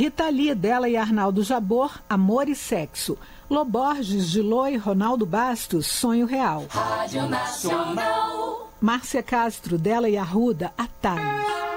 Rita Lee, dela e Arnaldo Jabor, Amor e Sexo. Loborges, de Lô e Ronaldo Bastos, Sonho Real. Rádio Nacional. Márcia Castro, dela e Arruda, Atalho.